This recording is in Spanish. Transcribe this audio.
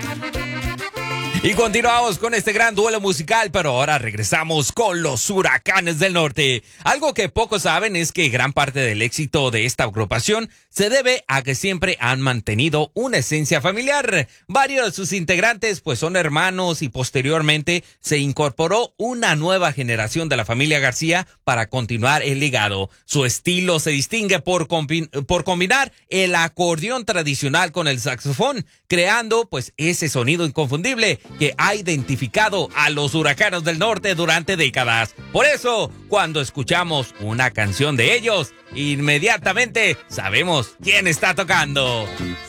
Y continuamos con este gran duelo musical, pero ahora regresamos con los Huracanes del Norte. Algo que pocos saben es que gran parte del éxito de esta agrupación se debe a que siempre han mantenido una esencia familiar. Varios de sus integrantes pues son hermanos y posteriormente se incorporó una nueva generación de la familia García para continuar el legado. Su estilo se distingue por combinar el acordeón tradicional con el saxofón, creando pues ese sonido inconfundible que ha identificado a los Huracanes del Norte durante décadas. Por eso, cuando escuchamos una canción de ellos, inmediatamente sabemos quién está tocando.